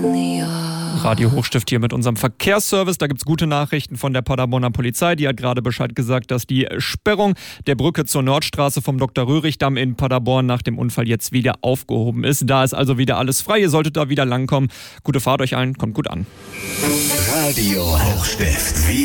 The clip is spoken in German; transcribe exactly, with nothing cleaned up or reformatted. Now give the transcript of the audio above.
Radio Hochstift hier mit unserem Verkehrsservice. Da gibt es gute Nachrichten von der Paderborner Polizei. Die hat gerade Bescheid gesagt, dass die Sperrung der Brücke zur Nordstraße vom Doktor Röhrig-Damm in Paderborn nach dem Unfall jetzt wieder aufgehoben ist. Da ist also wieder alles frei. Ihr solltet da wieder langkommen. Gute Fahrt euch allen. Kommt gut an. Radio Hochstift.